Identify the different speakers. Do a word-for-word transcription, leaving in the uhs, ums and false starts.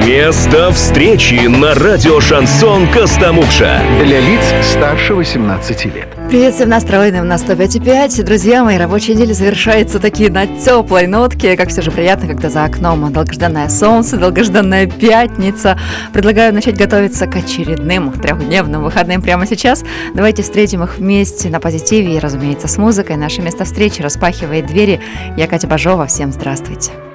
Speaker 1: Место встречи на радио «Шансон Костомукша».
Speaker 2: Для лиц старше восемнадцати лет.
Speaker 3: Привет всем настроенным на сто пять и пять. Друзья мои, рабочая неделя завершается такие на теплой нотке. Как все же приятно, когда за окном долгожданное солнце, долгожданная пятница. Предлагаю начать готовиться к очередным трехдневным выходным прямо сейчас. Давайте встретим их вместе на позитиве и, разумеется, с музыкой. Наше место встречи распахивает двери. Я Катя Бажова. Всем здравствуйте.